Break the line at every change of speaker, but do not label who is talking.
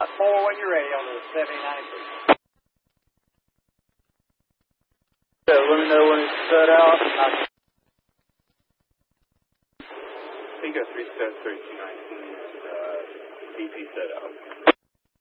4 when you're ready on the 7093.
So let me know when it's set out.
Pico 373 219, BP set out.